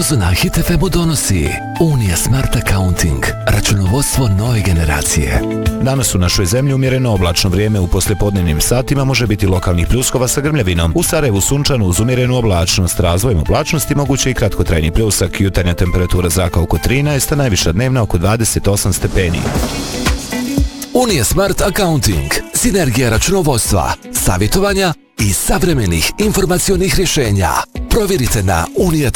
Prognozu na Hit FM-u donosi Unija Smart Accounting, računovodstvo nove generacije. Danas u našoj zemlji umjereno oblačno vrijeme, u poslijepodnevnim satima može biti lokalnih pljuskova sa grmljavinom. U Sarajevu sunčano uz umjerenu oblačnost, razvojem oblačnosti moguće i kratkotrajni pljusak, jutarnja temperatura zraka oko 13, a najviša dnevna oko 28 stepeni. Unija Smart Accounting, sinergija računovodstva, savjetovanja i savremenih informacionih rješenja. Provjerite na unija